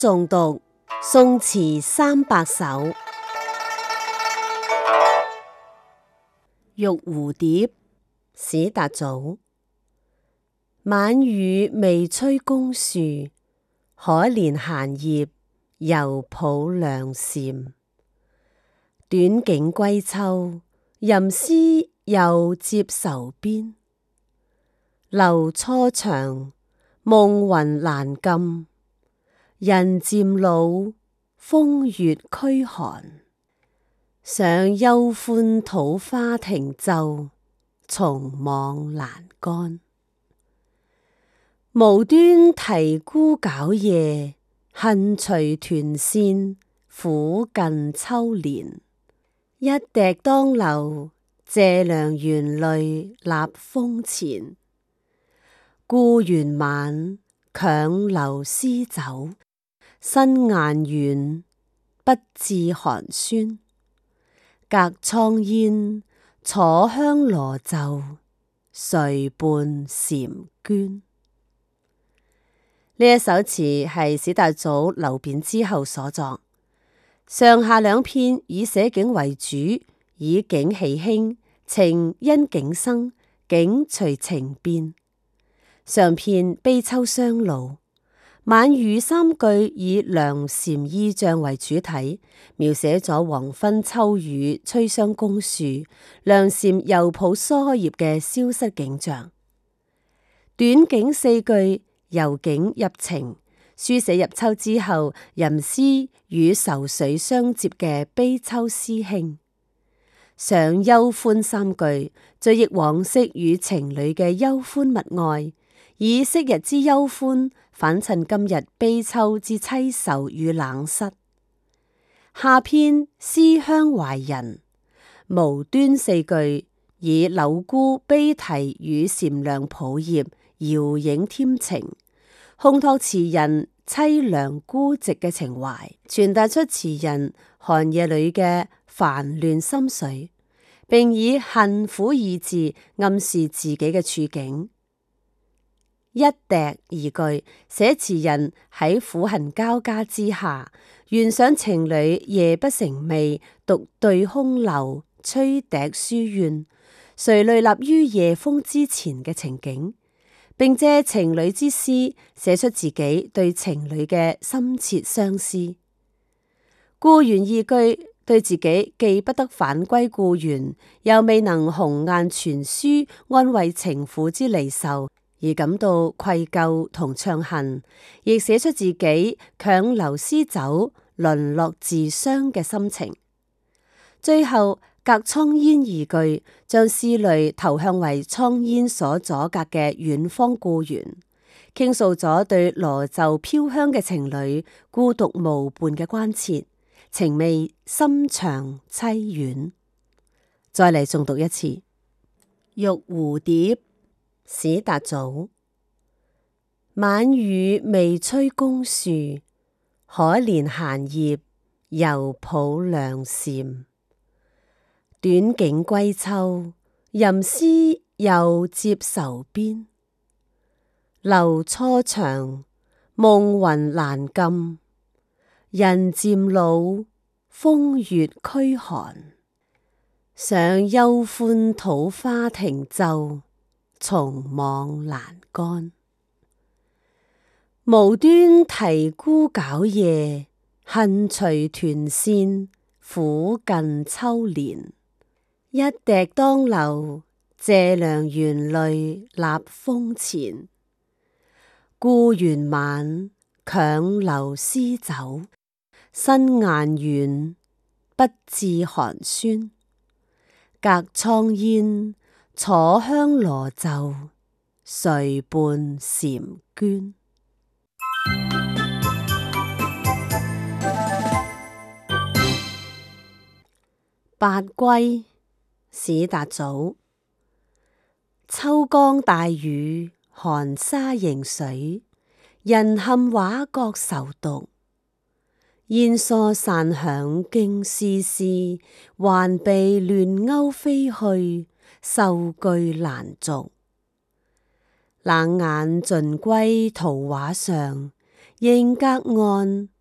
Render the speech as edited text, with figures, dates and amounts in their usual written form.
誦讀宋詞300首。玉蝴蝶，史達祖。晚雨未吹宮樹，可憐閒葉猶抱娘禪。短景歸秋，吟詩又接愁邊。留初長，夢魂難禁。人漸老，風月驅寒。想休歡土花停奏，松網闌干。無端啼孤皎夜，恨隨團扇，苦近秋連。一笛當留，謝良緣淚立風前。故園晚，強留詩酒。身雁遠，不致寒酸。隔蒼煙，楚香羅袖，誰伴嬋娟？呢一首詞係史達祖留貶之後所作，上下兩篇以寫景為主，以景起興，情因景生，景隨情變。上篇悲秋雙露，晚雨三句以娘禪意象為主體，描寫咗黃昏秋雨吹傷宮樹，娘禪猶抱疏葉嘅消失景象。短景四句由景入情，書寫入秋之後吟詩與愁緒相接嘅悲秋詩興。上休歡三句追憶往昔與情侶嘅憂歡蜜愛，以昔日之憂歡反襯今日悲秋之淒愁與冷失。下篇思鄉懷人，無端四句以柳孤悲啼與禪娘抱葉遙影添情，烘托詞人淒涼孤寂嘅情懷，傳達出詞人寒夜裏嘅煩亂心緒，並以恨苦二字暗示自己嘅處境。一笛二句寫詞人喺苦恨交加之下，懸想情侶夜不成寐，獨對空留，吹笛書怨，垂淚立於夜風之前嘅情景，並借情侶之詩寫出自己對情侶嘅深切相思。故園二句對自己既不得返歸故園，又未能鴻雁傳書安慰情婦之離愁，而感到愧疚同悵恨，亦寫出自己強留詩酒，淪落自傷嘅心情。最後隔蒼煙二句將思慮投向為蒼煙所阻隔嘅遠方故園，傾訴咗對羅袖飄香嘅情侶孤獨無伴嘅關切，情味深長淒婉。再嚟誦讀一次。玉蝴蝶，史達祖。晚雨未吹宮樹，可憐閒葉猶抱娘禪。短景歸秋，吟詩又接愁邊。留初長，夢魂難禁。人漸老，風月驅寒。想休歡土花停奏，松網闌干。無端啼孤皎夜，恨隨團扇，苦近秋連。一笛當留，謝良緣淚立風前。故園晚，強留詩酒。身雁遠，不致寒酸。隔蒼煙，楚香羅袖，誰伴嬋娟？八歸，史達祖。秋江大雨，寒沙凝水，人陷畫閣愁獨。煙疏散響驚絲絲，還被亂鷗飛去，收據難續。冷眼盡歸圖畫上， 應隔岸